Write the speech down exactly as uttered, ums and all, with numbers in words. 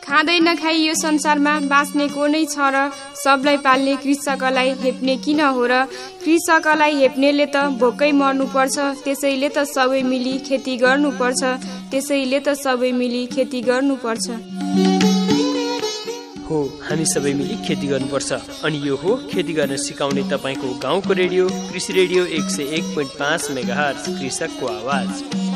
खाँदै नखाई यो संसारमा बाँच्ने को नै छ र सबलाई पाल्ने कृषकलाई हेप्ने किन हो र कृषकलाई हेप्नेले त भोकै मर्नुपर्छ त्यसैले त सबै मिली खेती गर्नुपर्छ त्यसैले त सबै मिली खेती गर्नुपर्छ हो हामी सबै मिली खेती गर्नुपर्छ। अनि यो हो खेती गर्न सिकाउने तपाईँको गाउँको रेडियो कृषि रेडियो एक सय एक पोइन्ट पाँच मेगाहर्ज कृषकको आवाज।